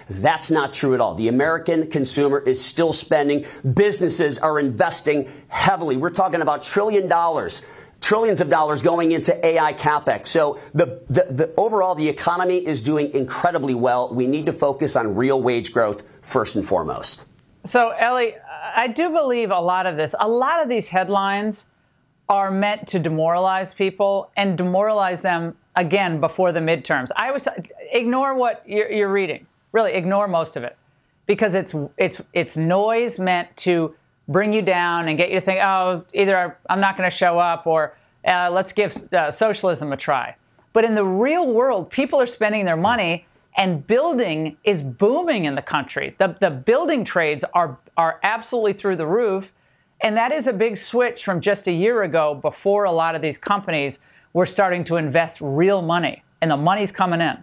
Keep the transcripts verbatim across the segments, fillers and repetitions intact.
That's not true at all. The American consumer is still spending. Businesses are investing heavily. We're talking about trillion dollars. Trillions of dollars going into A I capex. So the, the, the overall, the economy is doing incredibly well. We need to focus on real wage growth first and foremost. So, Ellie, I do believe a lot of this, a lot of these headlines are meant to demoralize people and demoralize them again before the midterms. I always ignore what you're, you're reading. Really, ignore most of it, because it's it's it's noise meant to bring you down and get you to think, oh, either I'm not going to show up or uh, let's give uh, socialism a try. But in the real world, people are spending their money and building is booming in the country. The, the building trades are, are absolutely through the roof. And that is a big switch from just a year ago, before a lot of these companies were starting to invest real money, and the money's coming in.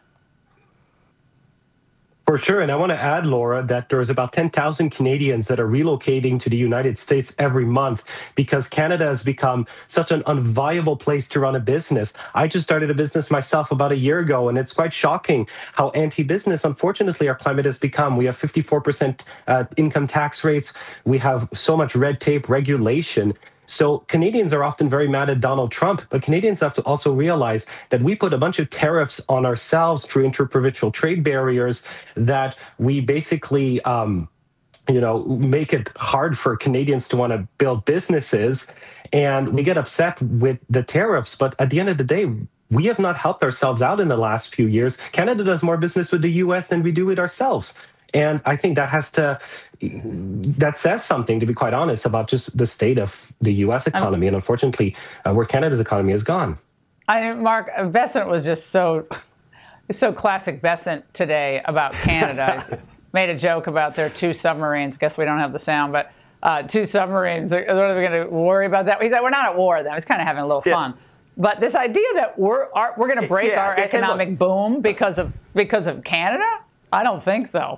For sure. And I want to add, Laura, that there's about ten thousand Canadians that are relocating to the United States every month because Canada has become such an unviable place to run a business. I just started a business myself about a year ago, and it's quite shocking how anti-business, unfortunately, our climate has become. We have fifty-four percent uh, income tax rates. We have so much red tape regulation. So Canadians are often very mad at Donald Trump, but Canadians have to also realize that we put a bunch of tariffs on ourselves through interprovincial trade barriers that we basically, um, you know, make it hard for Canadians to want to build businesses. And we get upset with the tariffs. But at the end of the day, we have not helped ourselves out in the last few years. Canada does more business with the U S than we do with ourselves. And I think that has to, that says something, to be quite honest, about just the state of the U S economy, and unfortunately, uh, where Canada's economy has gone. I Mark, Bessent was just so, so classic Bessent today about Canada. He made a joke about their two submarines. Guess we don't have the sound, but uh, two submarines. What are they going to worry about that? He said, we're not at war. That was kind of having a little fun. Yeah. But this idea that we're our, we're going to break yeah, our economic look, boom because of because of Canada, I don't think so.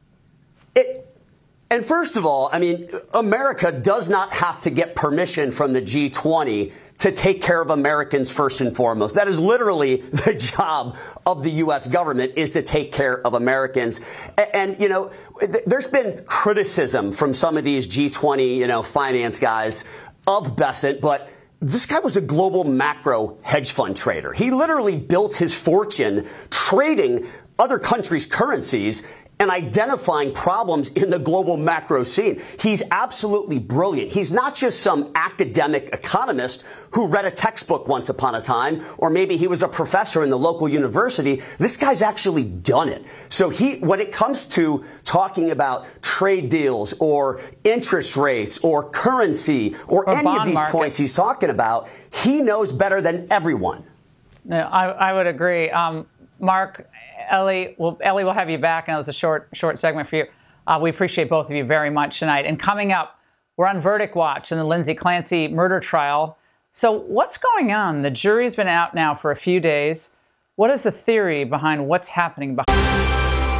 It, and first of all, I mean, America does not have to get permission from the G twenty to take care of Americans first and foremost. That is literally the job of the U S government, is to take care of Americans. And, and you know, th there's been criticism from some of these G twenty, you know, finance guys of Bessent, but this guy was a global macro hedge fund trader. He literally built his fortune trading other countries' currencies and identifying problems in the global macro scene. He's absolutely brilliant. He's not just some academic economist who read a textbook once upon a time, or maybe he was a professor in the local university. This guy's actually done it. So he, when it comes to talking about trade deals or interest rates or currency or, or any of these market. points he's talking about, he knows better than everyone. Yeah, I, I would agree. Um, Mark, Ellie, well, Ellie, we'll have you back. I know it was a short, short segment for you. Uh, we appreciate both of you very much tonight. And coming up, we're on Verdict Watch in the Lindsay Clancy murder trial. So what's going on? The jury's been out now for a few days. What is the theory behind what's happening behind?